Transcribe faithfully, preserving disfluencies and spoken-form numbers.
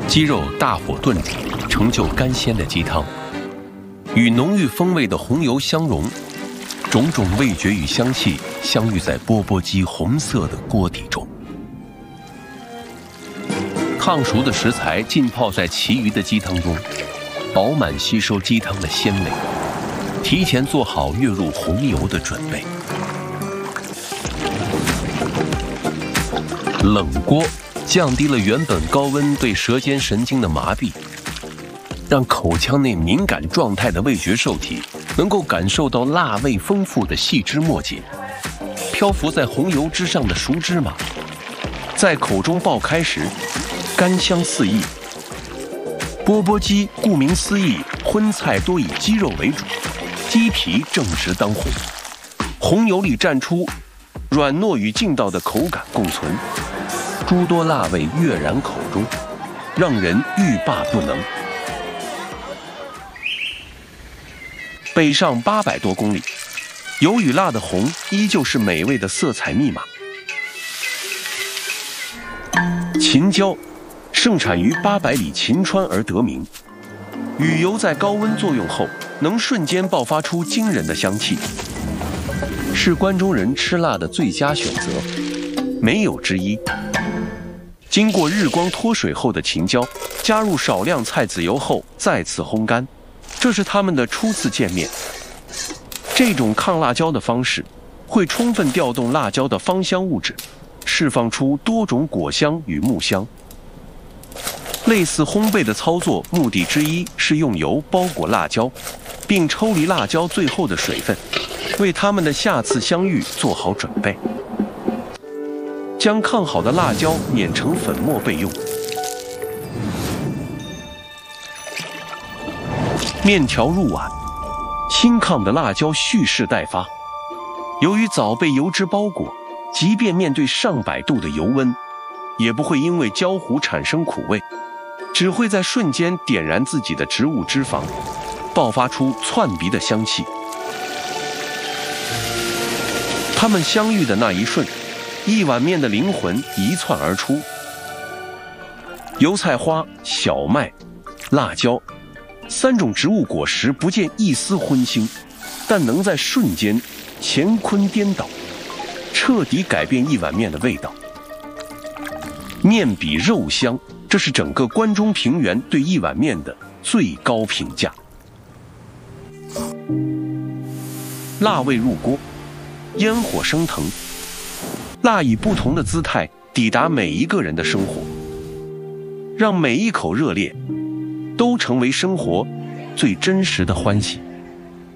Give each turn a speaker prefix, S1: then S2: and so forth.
S1: 鸡肉大火炖煮，成就甘鲜的鸡汤，与浓郁风味的红油相融，种种味觉与香气相遇在钵钵鸡红色的锅底中。烫熟的食材浸泡在其余的鸡汤中，饱满吸收鸡汤的鲜味，提前做好跃入红油的准备。冷锅降低了原本高温对舌尖神经的麻痹，让口腔内敏感状态的味觉受体能够感受到辣味丰富的细枝末节。漂浮在红油之上的熟芝麻，在口中爆开时，甘香四溢。钵钵鸡顾名思义，荤菜多以鸡肉为主，鸡皮正值当红，红油里蘸出软糯与劲道的口感共存，诸多辣味跃然口中，让人欲罢不能。北上八百多公里，油与辣的红依旧是美味的色彩密码。秦椒盛产于八百里秦川而得名，与油在高温作用后，能瞬间爆发出惊人的香气，是关中人吃辣的最佳选择，没有之一。经过日光脱水后的秦椒，加入少量菜籽油后再次烘干，这是他们的初次见面。这种抗辣椒的方式会充分调动辣椒的芳香物质，释放出多种果香与木香。类似烘焙的操作目的之一是用油包裹辣椒，并抽离辣椒最后的水分，为他们的下次相遇做好准备。将炕好的辣椒碾成粉末备用。面条入碗，新炕的辣椒蓄势待发。由于早被油脂包裹，即便面对上百度的油温，也不会因为焦糊产生苦味，只会在瞬间点燃自己的植物脂肪，爆发出窜鼻的香气。他们相遇的那一瞬，一碗面的灵魂一窜而出。油菜花、小麦、辣椒三种植物果实不见一丝荤腥，但能在瞬间乾坤颠倒，彻底改变一碗面的味道。面比肉香，这是整个关中平原对一碗面的最高评价。辣味入锅，烟火升腾，辣以不同的姿态抵达每一个人的生活，让每一口热烈都成为生活最真实的欢喜。